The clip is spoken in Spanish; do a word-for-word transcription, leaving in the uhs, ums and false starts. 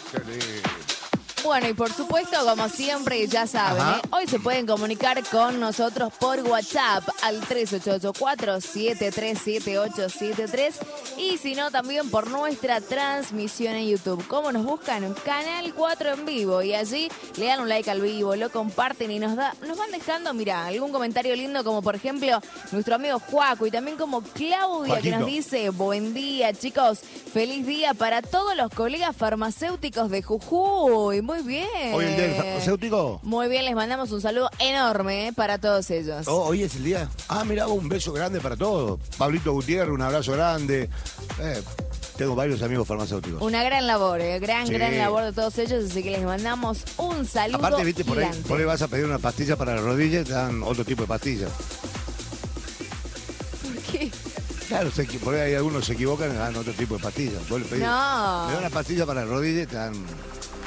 Qué lindo. Bueno, y por supuesto, como siempre, ya saben, ¿eh? Hoy se pueden comunicar con nosotros por WhatsApp al tres ocho ocho cuatro, siete tres siete ocho siete tres y si no, también por nuestra transmisión en YouTube. ¿Cómo nos buscan? Canal cuatro en vivo y allí le dan un like al vivo, lo comparten y nos da, nos van dejando, mira, algún comentario lindo como por ejemplo nuestro amigo Juaco y también como Claudia Joaquito. que nos dice, buen día chicos, feliz día para todos los colegas farmacéuticos de Jujuy. Muy bien. Hoy el día del farmacéutico. Muy bien, les mandamos un saludo enorme eh, para todos ellos. Oh, hoy es el día. Ah, mirá, un beso grande para todos. Pablito Gutiérrez, un abrazo grande. Eh, tengo varios amigos farmacéuticos. Una gran labor, eh, gran, Sí. gran labor de todos ellos, así que les mandamos un saludo Aparte, viste, por ahí, gigante. por ahí vas a pedir una pastilla para la rodilla y te dan otro tipo de pastillas. ¿Por qué? Claro, se, por ahí hay algunos se equivocan y dan otro tipo de pastillas. Vos le pedís, No. me dan una pastilla para la rodilla y te dan